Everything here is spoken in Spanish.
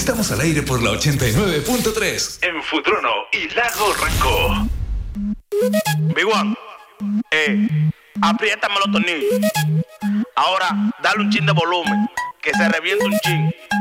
Estamos al aire por la 89.3 en Futrono y Lago Ranco. Big One, apriétame los tornillos. Ahora, dale un chin de volumen, que se reviente un chin.